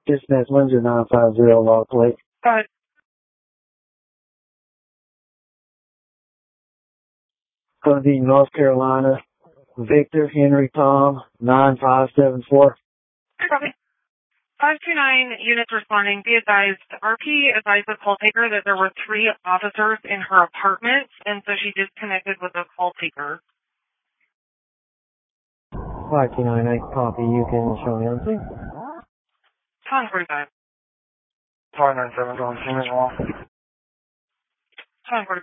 Dispatch Windsor 950 Lock Lake. Go ahead. Going to be North Carolina, Victor Henry Tom 9574. Copy. 529 units responding. Be advised, RP advised the call taker that there were 3 officers in her apartment, and so she disconnected with the call taker. 5298, copy. You can show me on scene. 1045. 597 going scene as well. 1045.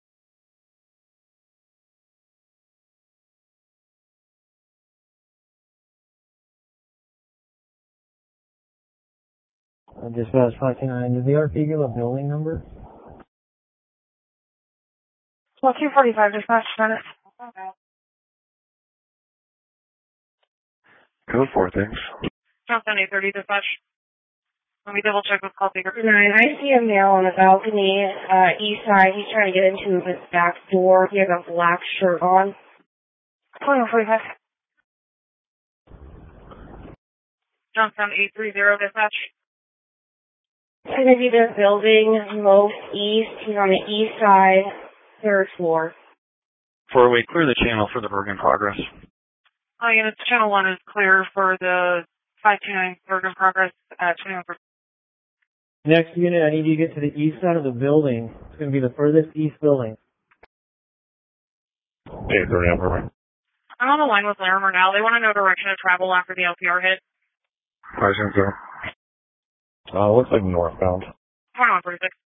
Dispatch 529, did the RP give a building number? Well, 245, dispatch, minutes. Code 4, thanks. Johnson 830, dispatch. Let me double check with call taker. 9, I see a male on the balcony, east side. He's trying to get into his back door. He has a black shirt on. 2145. Johnson 830, dispatch. He's going to be the building most east. He's on the east side, 3rd floor. 408, clear the channel for the Bergen progress. Units, channel 1 is clear for the 529 Bergen progress at 21. Next unit, I need you to get to the east side of the building. It's going to be the furthest east building. 830, I'm perfect. I'm on the line with Larimer now. They want to know direction of travel after the LPR hit. 570. Looks like northbound. 2146.